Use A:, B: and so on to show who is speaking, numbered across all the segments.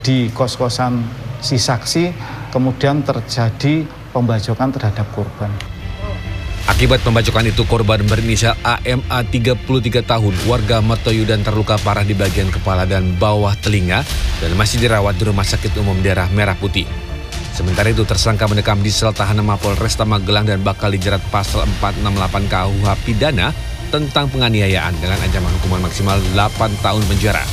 A: Di kos-kosan si saksi kemudian terjadi pembacokan terhadap korban.
B: Akibat pembacokan itu, korban berinisial AMA 33 tahun, warga Mertoyudan terluka parah di bagian kepala dan bawah telinga dan masih dirawat di Rumah Sakit Umum Daerah Merah Putih. Sementara itu, tersangka mendekam di sel tahanan Mapolresta Magelang dan bakal dijerat pasal 468 KUH pidana tentang penganiayaan dengan ancaman hukuman maksimal 8 tahun penjara.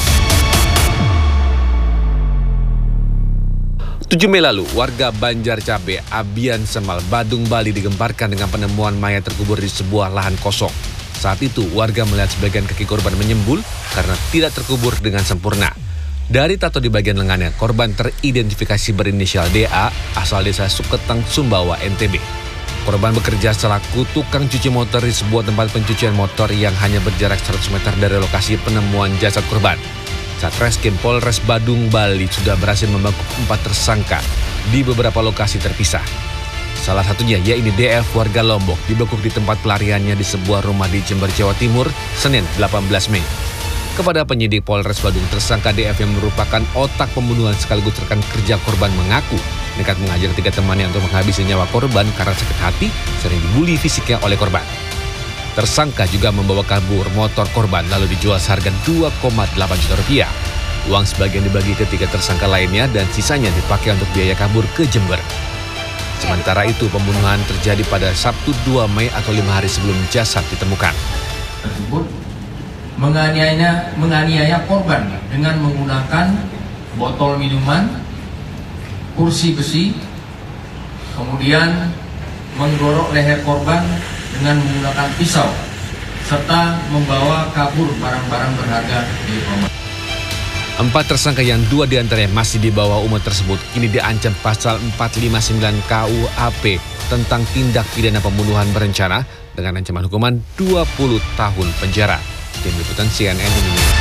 B: 7 Mei lalu, warga Banjar Cabe, Abian Semal, Badung, Bali digemparkan dengan penemuan mayat terkubur di sebuah lahan kosong. Saat itu, warga melihat sebagian kaki korban menyembul karena tidak terkubur dengan sempurna. Dari tato di bagian lengannya, korban teridentifikasi berinisial DA, asal desa Suketeng, Sumbawa, NTB. Korban bekerja selaku tukang cuci motor di sebuah tempat pencucian motor yang hanya berjarak 100 meter dari lokasi penemuan jasad korban. Satreskrim Polres Badung, Bali sudah berhasil membekuk 4 tersangka di beberapa lokasi terpisah. Salah satunya yaitu DF warga Lombok dibekuk di tempat pelariannya di sebuah rumah di Jember, Jawa Timur, Senin 18 Mei. Kepada penyidik Polres Badung, tersangka DF yang merupakan otak pembunuhan sekaligus rekan kerja korban mengaku nekat mengajak 3 temannya untuk menghabisi nyawa korban karena sakit hati sering dibully fisiknya oleh korban. Tersangka juga membawa kabur motor korban lalu dijual seharga 2,8 juta rupiah. Uang sebagian dibagi ke 3 tersangka lainnya dan sisanya dipakai untuk biaya kabur ke Jember. Sementara itu, pembunuhan terjadi pada Sabtu 2 Mei atau 5 hari sebelum jasad ditemukan.
C: Tersebut menganiaya korban dengan menggunakan botol minuman, kursi besi, kemudian menggorok leher korban dengan menggunakan pisau, serta membawa kabur barang-barang berharga di rumah.
B: 4 tersangka yang 2 diantaranya masih di bawah umur tersebut kini diancam pasal 459 KUHP tentang tindak pidana pembunuhan berencana dengan ancaman hukuman 20 tahun penjara. Tim Liputan CNN Indonesia.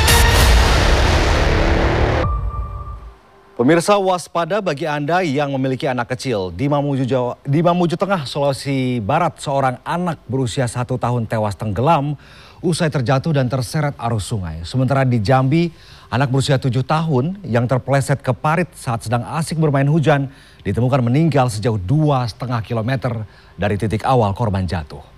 D: Pemirsa, waspada bagi Anda yang memiliki anak kecil. Di Mamuju Tengah, Sulawesi Barat, seorang anak berusia 1 tahun tewas tenggelam usai terjatuh dan terseret arus sungai. Sementara di Jambi, anak berusia 7 tahun yang terpeleset ke parit saat sedang asik bermain hujan ditemukan meninggal sejauh 2,5 kilometer dari titik awal korban jatuh.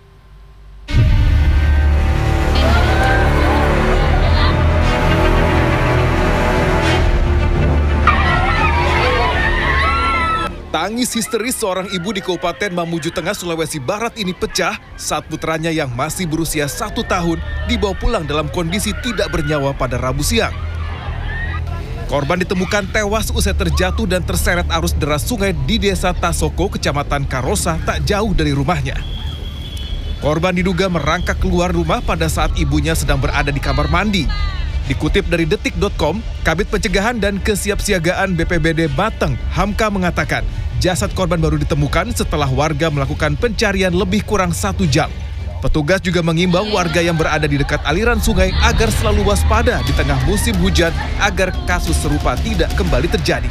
E: Tangis histeris seorang ibu di Kabupaten Mamuju Tengah, Sulawesi Barat ini pecah saat putranya yang masih berusia 1 tahun dibawa pulang dalam kondisi tidak bernyawa pada Rabu siang. Korban ditemukan tewas usai terjatuh dan terseret arus deras sungai di Desa Tasoko, Kecamatan Karosa, tak jauh dari rumahnya. Korban diduga merangkak keluar rumah pada saat ibunya sedang berada di kamar mandi. Dikutip dari detik.com, Kabid Pencegahan dan Kesiapsiagaan BPBD Batang, Hamka, mengatakan jasad korban baru ditemukan setelah warga melakukan pencarian lebih kurang 1 jam. Petugas juga mengimbau warga yang berada di dekat aliran sungai agar selalu waspada di tengah musim hujan agar kasus serupa tidak kembali terjadi.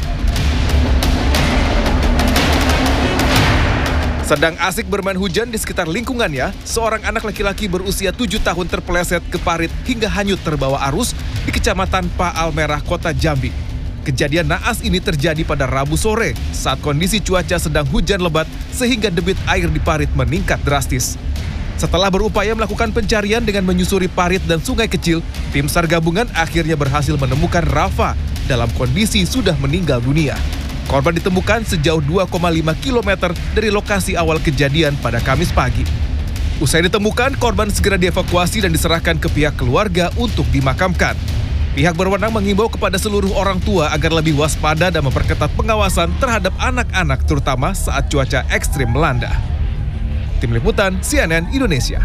E: Sedang asik bermain hujan di sekitar lingkungannya, seorang anak laki-laki berusia 7 tahun terpeleset ke parit hingga hanyut terbawa arus di Kecamatan Paalmerah, Kota Jambi. Kejadian naas ini terjadi pada Rabu sore saat kondisi cuaca sedang hujan lebat sehingga debit air di parit meningkat drastis. Setelah berupaya melakukan pencarian dengan menyusuri parit dan sungai kecil, tim SAR gabungan akhirnya berhasil menemukan Rafa dalam kondisi sudah meninggal dunia. Korban ditemukan sejauh 2,5 km dari lokasi awal kejadian pada Kamis pagi. Usai ditemukan, korban segera dievakuasi dan diserahkan ke pihak keluarga untuk dimakamkan. Pihak berwenang mengimbau kepada seluruh orang tua agar lebih waspada dan memperketat pengawasan terhadap anak-anak terutama saat cuaca ekstrim melanda. Tim Liputan CNN Indonesia.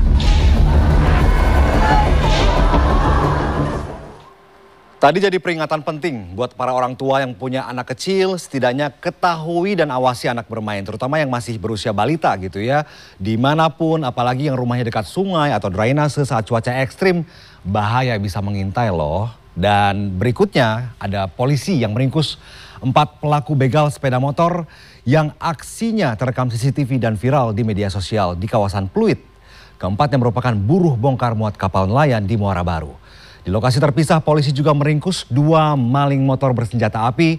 D: Tadi jadi peringatan penting buat para orang tua yang punya anak kecil, setidaknya ketahui dan awasi anak bermain, terutama yang masih berusia balita gitu ya. Dimanapun, apalagi yang rumahnya dekat sungai atau drainase saat cuaca ekstrim, bahaya bisa mengintai loh. Dan berikutnya ada polisi yang meringkus 4 pelaku begal sepeda motor yang aksinya terekam CCTV dan viral di media sosial di kawasan Pluit. Keempatnya merupakan buruh bongkar muat kapal nelayan di Muara Baru. Di lokasi terpisah, polisi juga meringkus 2 maling motor bersenjata api